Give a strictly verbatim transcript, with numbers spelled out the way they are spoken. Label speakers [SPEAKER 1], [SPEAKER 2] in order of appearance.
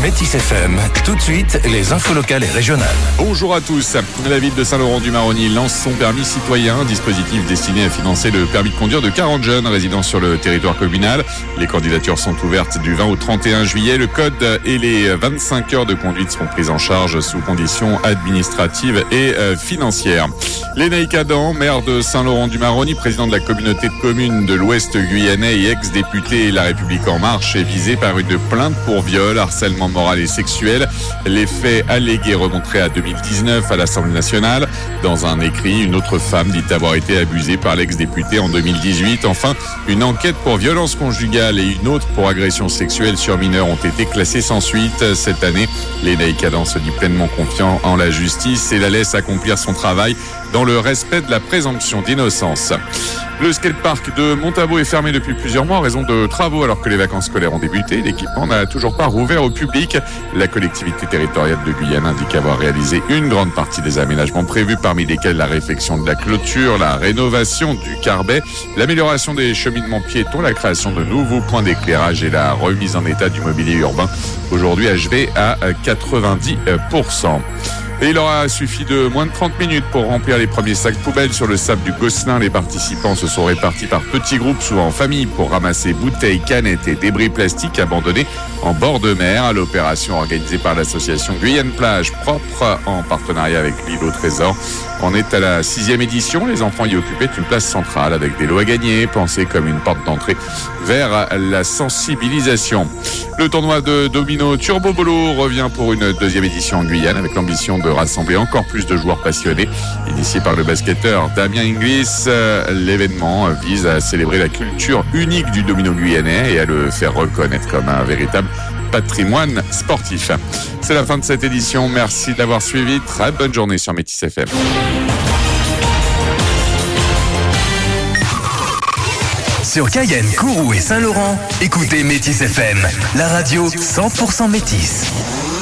[SPEAKER 1] Métis F M, tout de suite, les infos locales et régionales.
[SPEAKER 2] Bonjour à tous. La ville de Saint-Laurent-du-Maroni lance son permis citoyen, un dispositif destiné à financer le permis de conduire de quarante jeunes résidant sur le territoire communal. Les candidatures sont ouvertes du vingt au trente et un juillet. Le code et les vingt-cinq heures de conduite seront prises en charge sous conditions administratives et euh, financières. Lénaïque Adam, maire de Saint-Laurent-du-Maroni, président de la communauté de communes de l'Ouest guyanais et ex-député La République En Marche, est visé par une plainte pour viol, harcèlement moral et sexuel. Les faits allégués remonteraient à deux mille dix-neuf à l'Assemblée nationale. Dans un écrit, une autre femme dit avoir été abusée par l'ex-député en deux mille dix-huit. Enfin, une enquête pour violence conjugale et une autre pour agression sexuelle sur mineurs ont été classées sans suite. Cette année, Lénaïque Adam se dit pleinement confiant en la justice et la laisse accomplir son travail dans le respect de la présomption d'innocence. Le skatepark de Montabault est fermé depuis plusieurs mois en raison de travaux alors que les vacances scolaires ont débuté. L'équipement n'a toujours pas rouvert au public. La collectivité territoriale de Guyane indique avoir réalisé une grande partie des aménagements prévus, parmi lesquels la réfection de la clôture, la rénovation du carbet, l'amélioration des cheminements piétons, la création de nouveaux points d'éclairage et la remise en état du mobilier urbain, aujourd'hui achevé à quatre-vingt-dix pour cent. Et il aura suffi de moins de trente minutes pour remplir les premiers sacs poubelles sur le sable du Gosselin. Les participants se sont répartis par petits groupes, souvent en famille, pour ramasser bouteilles, canettes et débris plastiques abandonnés en bord de mer. L'opération organisée par l'association Guyane Plage Propre en partenariat avec l'île au Trésor en est à la sixième édition. Les enfants y occupaient une place centrale avec des lots à gagner, pensés comme une porte d'entrée vers la sensibilisation. Le tournoi de domino Turbo Bolo revient pour une deuxième édition en Guyane avec l'ambition de rassembler encore plus de joueurs passionnés. Initié par le basketteur Damien Inglis, l'événement vise à célébrer la culture unique du domino guyanais et à le faire reconnaître comme un véritable patrimoine sportif. C'est la fin de cette édition. Merci de l'avoir suivi. Très bonne journée sur Métis F M.
[SPEAKER 1] Sur Cayenne, Kourou et Saint-Laurent, écoutez Métis F M, la radio cent pour cent Métis.